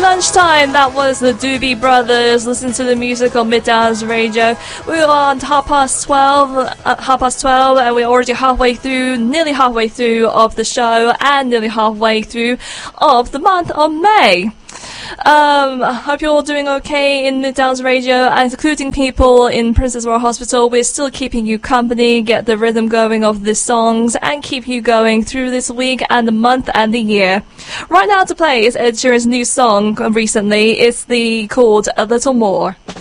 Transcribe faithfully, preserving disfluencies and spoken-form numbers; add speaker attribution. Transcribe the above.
Speaker 1: lunchtime. That was the Doobie Brothers. Listen to the music on Midtown's Radio. We're on half past twelve, uh, half past twelve, and we're already halfway through, nearly halfway through of the show, and nearly halfway through of the month of May. Um, I hope you're all doing okay in Midtown's Radio, and including people in Princess Royal Hospital. We're still keeping you company, get the rhythm going of the songs, and keep you going through this week and the month and the year. Right now to play is Ed Sheeran's new song recently. It's the called A Little More.